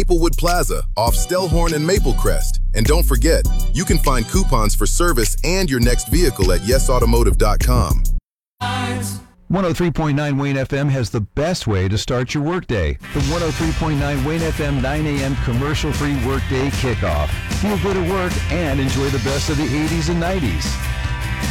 Maplewood Plaza off Stellhorn and Maplecrest. And don't forget, you can find coupons for service and your next vehicle at yesautomotive.com. 103.9 Wayne FM has the best way to start your workday. The 103.9 Wayne FM 9 a.m. commercial-free workday kickoff. Feel good at work and enjoy the best of the 80s and 90s.